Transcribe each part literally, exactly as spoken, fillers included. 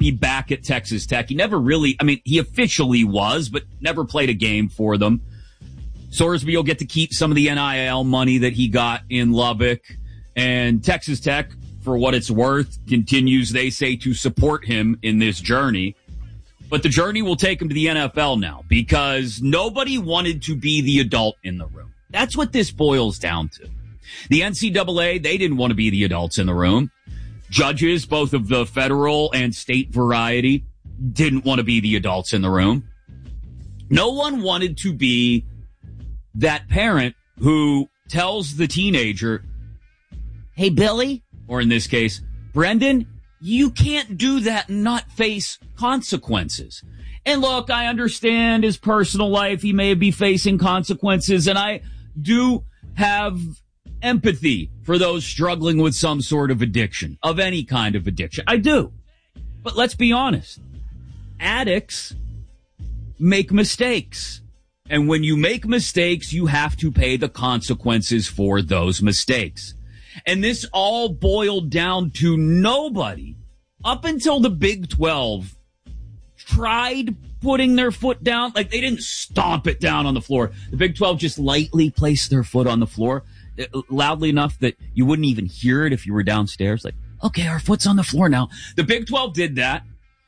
be back at Texas Tech. He never really, I mean, he officially was, but never played a game for them. Sorsby will get to keep some of the N I L money that he got in Lubbock. And Texas Tech, for what it's worth, continues, they say, to support him in this journey. But the journey will take him to the N F L now because nobody wanted to be the adult in the room. That's what this boils down to. The N C double A, they didn't want to be the adults in the room. Judges, both of the federal and state variety, didn't want to be the adults in the room. No one wanted to be that parent who tells the teenager, hey, Billy, or in this case, Brendan, you can't do that and not face consequences. And look, I understand his personal life. He may be facing consequences, and I do have empathy for those struggling with some sort of addiction, of any kind of addiction. I do. But let's be honest. Addicts make mistakes. And when you make mistakes, you have to pay the consequences for those mistakes. And this all boiled down to nobody, up until the Big twelve, tried putting their foot down. Like, they didn't stomp it down on the floor. The Big twelve just lightly placed their foot on the floor, loudly enough that you wouldn't even hear it if you were downstairs. Like, okay, our foot's on the floor now. The Big twelve did that.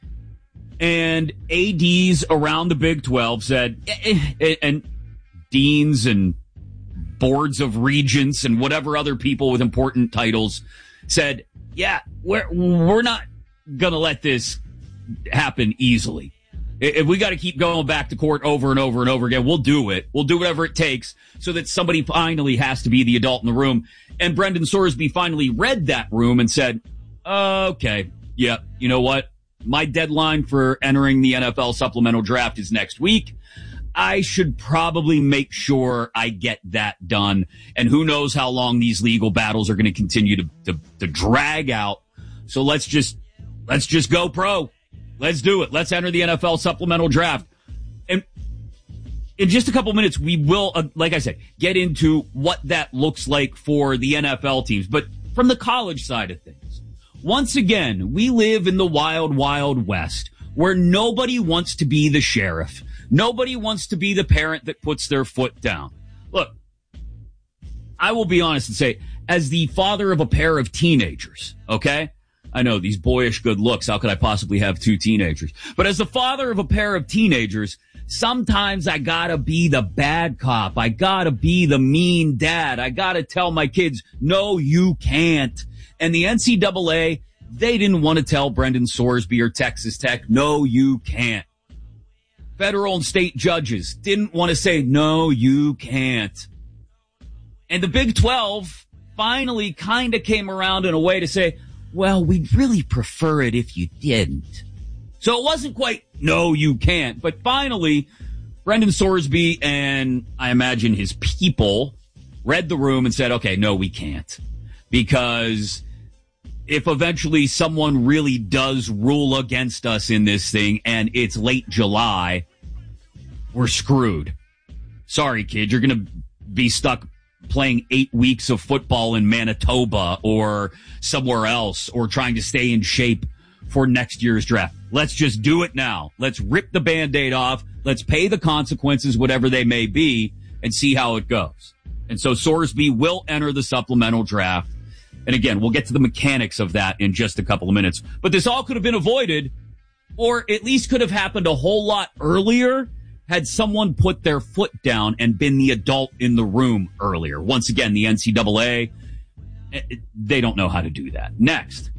And A Ds around the Big twelve said, eh, eh, and deans and boards of regents and whatever other people with important titles said, yeah, we're, we're not going to let this happen easily. If we got to keep going back to court over and over and over again, we'll do it. We'll do whatever it takes so that somebody finally has to be the adult in the room. And Brendan Sorsby finally read that room and said, okay, yeah, you know what? My deadline for entering the N F L supplemental draft is next week. I should probably make sure I get that done. And who knows how long these legal battles are going to continue to, to, to drag out. So let's just, let's just go pro. Let's do it. Let's enter the N F L supplemental draft. And in just a couple minutes, we will, uh, like I said, get into what that looks like for the N F L teams. But from the college side of things, once again, we live in the wild, wild west where nobody wants to be the sheriff. Nobody wants to be the parent that puts their foot down. Look, I will be honest and say, as the father of a pair of teenagers, okay? I know, these boyish good looks, how could I possibly have two teenagers? But as the father of a pair of teenagers, sometimes I gotta be the bad cop. I gotta be the mean dad. I gotta tell my kids, no, you can't. And the N C double A, they didn't want to tell Brendan Sorsby or Texas Tech, no, you can't. Federal and state judges didn't want to say, no, you can't. And the Big twelve finally kind of came around in a way to say, well, we'd really prefer it if you didn't. So it wasn't quite, no, you can't. But finally, Brendan Sorsby and I imagine his people read the room and said, okay, no, we can't. Because if eventually someone really does rule against us in this thing and it's late July, we're screwed. Sorry, kid, you're going to be stuck playing eight weeks of football in Manitoba or somewhere else or trying to stay in shape for next year's draft. Let's just do it now. Let's rip the Band-Aid off. Let's pay the consequences, whatever they may be, and see how it goes. And so Sorsby will enter the supplemental draft. And again, we'll get to the mechanics of that in just a couple of minutes. But this all could have been avoided, or at least could have happened a whole lot earlier had someone put their foot down and been the adult in the room earlier. Once again, the N C double A, they don't know how to do that. Next.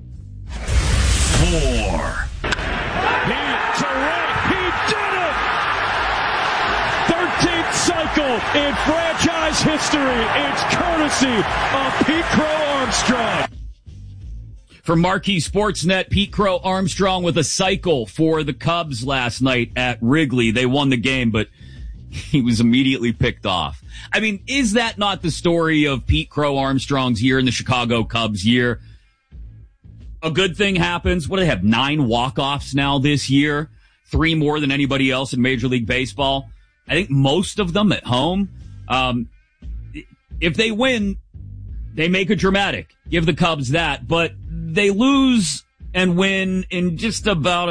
Four. He, Terrell, he did it! thirteenth cycle in franchise history. It's courtesy of Pete Crow Armstrong. From Marquee Sportsnet, Pete Crow Armstrong with a cycle for the Cubs last night at Wrigley. They won the game, but he was immediately picked off. I mean, is that not the story of Pete Crow Armstrong's year in the Chicago Cubs year? A good thing happens. What do they have? Nine walk-offs now this year? Three more than anybody else in Major League Baseball. I think most of them at home. Um, if they win, they make it dramatic. Give the Cubs that. But they lose and win in just about